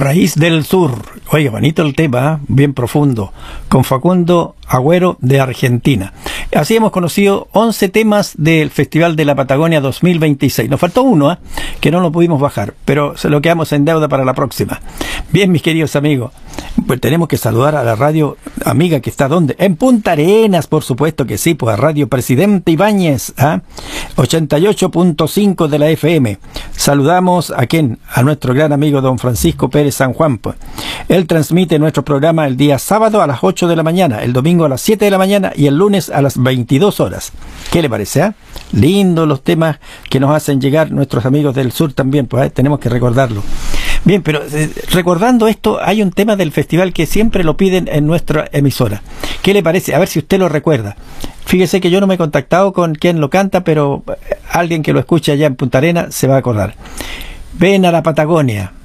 Raíz del Sur. Oye, bonito el tema, bien profundo, con Facundo Agüero de Argentina. Así hemos conocido 11 temas del Festival de la Patagonia 2026. Nos faltó uno, que no lo pudimos bajar, pero se lo quedamos en deuda para la próxima. Bien, mis queridos amigos, pues tenemos que saludar a la radio amiga que está ¿dónde? En Punta Arenas, por supuesto que sí, pues a Radio Presidente Ibáñez, 88.5 de la FM. Saludamos a quién, a nuestro gran amigo don Francisco Pérez San Juan, pues. Él transmite nuestro programa el día sábado a las 8 de la mañana, el domingo a las 7 de la mañana y el lunes a las 22 horas. ¿Qué le parece? Lindos los temas que nos hacen llegar nuestros amigos del sur también, pues tenemos que recordarlo. Bien, pero recordando esto, hay un tema del festival que siempre lo piden en nuestra emisora. ¿Qué le parece? A ver si usted lo recuerda. Fíjese que yo no me he contactado con quien lo canta, pero alguien que lo escuche allá en Punta Arenas se va a acordar. Ven a la Patagonia.